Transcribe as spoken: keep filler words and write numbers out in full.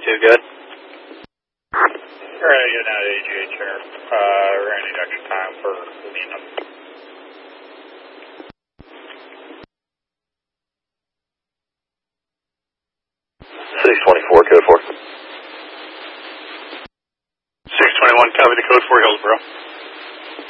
two, good. Alright, getting out of A G H here. Uh, we're gonna need extra time for Lena. six twenty-four, code four. six twenty-one, copy the code four, Hillsborough.